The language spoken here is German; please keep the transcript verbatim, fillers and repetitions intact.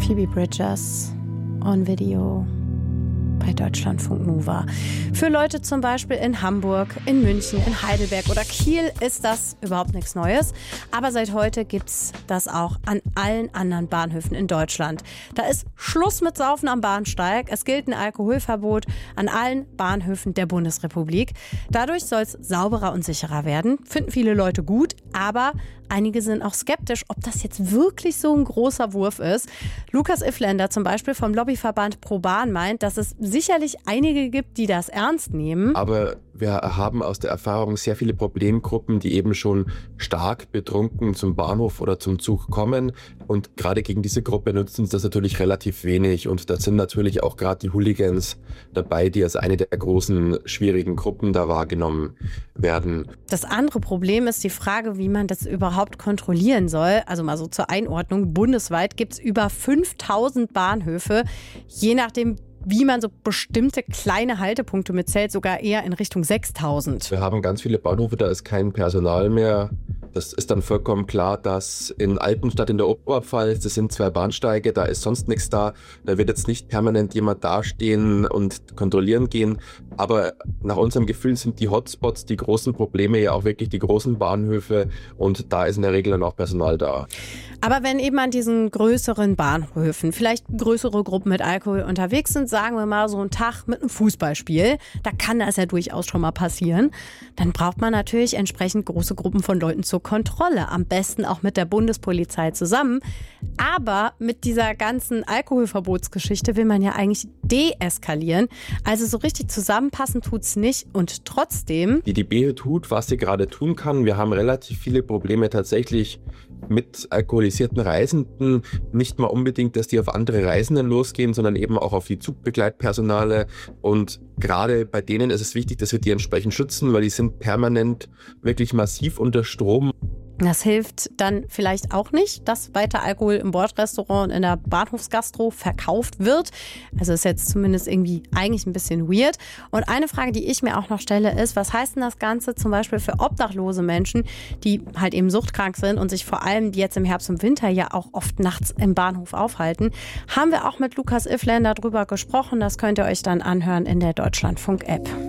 Phoebe Bridgers on Video bei Deutschlandfunk Nova. Für Leute zum Beispiel in Hamburg, in München, in Heidelberg oder Kiel ist das überhaupt nichts Neues. Aber seit heute gibt's das auch an allen anderen Bahnhöfen in Deutschland. Da ist Schluss mit Saufen am Bahnsteig. Es gilt ein Alkoholverbot an allen Bahnhöfen der Bundesrepublik. Dadurch soll es sauberer und sicherer werden. Finden viele Leute gut, aber einige sind auch skeptisch, ob das jetzt wirklich so ein großer Wurf ist. Lukas Ifländer zum Beispiel vom Lobbyverband ProBahn meint, dass es sicherlich einige gibt, die das ernst nehmen. Aber wir haben aus der Erfahrung sehr viele Problemgruppen, die eben schon stark betrunken zum Bahnhof oder zum Zug kommen. Und gerade gegen diese Gruppe nutzen sie das natürlich relativ wenig. Und da sind natürlich auch gerade die Hooligans dabei, die als eine der großen, schwierigen Gruppen da wahrgenommen werden. Das andere Problem ist die Frage, wie man das überhaupt kontrollieren soll. Also mal so zur Einordnung. Bundesweit gibt es über fünftausend Bahnhöfe. Je nachdem, wie man so bestimmte kleine Haltepunkte mitzählt, sogar eher in Richtung sechstausend. Wir haben ganz viele Bahnhöfe, da ist kein Personal mehr. Das ist dann vollkommen klar, dass in Altenstadt in der Oberpfalz, das sind zwei Bahnsteige, da ist sonst nichts da. Da wird jetzt nicht permanent jemand dastehen und kontrollieren gehen. Aber nach unserem Gefühl sind die Hotspots, die großen Probleme ja auch wirklich die großen Bahnhöfe. Und da ist in der Regel dann auch Personal da. Aber wenn eben an diesen größeren Bahnhöfen vielleicht größere Gruppen mit Alkohol unterwegs sind, sagen wir mal so einen Tag mit einem Fußballspiel, da kann das ja durchaus schon mal passieren, dann braucht man natürlich entsprechend große Gruppen von Leuten zur Kontrolle, am besten auch mit der Bundespolizei zusammen. Aber mit dieser ganzen Alkoholverbotsgeschichte will man ja eigentlich deeskalieren. Also so richtig zusammenpassen tut's nicht und trotzdem... Die D B tut, was sie gerade tun kann. Wir haben relativ viele Probleme tatsächlich mit alkoholisierten Reisenden. Nicht mal unbedingt, dass die auf andere Reisenden losgehen, sondern eben auch auf die Zugbegleitpersonale. Und gerade bei denen ist es wichtig, dass wir die entsprechend schützen, weil die sind permanent wirklich massiv unter Strom. Das hilft dann vielleicht auch nicht, dass weiter Alkohol im Bordrestaurant und in der Bahnhofsgastro verkauft wird. Also ist jetzt zumindest irgendwie eigentlich ein bisschen weird. Und eine Frage, die ich mir auch noch stelle, ist, was heißt denn das Ganze zum Beispiel für obdachlose Menschen, die halt eben suchtkrank sind und sich vor allem jetzt im Herbst und Winter ja auch oft nachts im Bahnhof aufhalten? Haben wir auch mit Lukas Ifländer drüber gesprochen. Das könnt ihr euch dann anhören in der Deutschlandfunk-App.